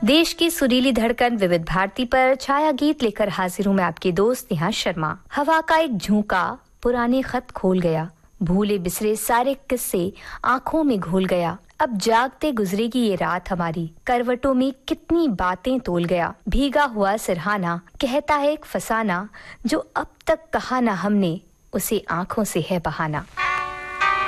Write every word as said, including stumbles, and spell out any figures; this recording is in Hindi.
देश की सुरीली धड़कन विविध भारती पर छाया गीत लेकर हाजिर हूँ मैं आपकी दोस्त नेहा शर्मा। हवा का एक झोंका पुराने खत खोल गया, भूले बिसरे सारे किस्से आंखों में घोल गया। अब जागते गुजरेगी ये रात हमारी, करवटों में कितनी बातें तोल गया। भीगा हुआ सिरहाना कहता है एक फसाना, जो अब तक कहा ना हमने, उसे आंखों से है बहाना।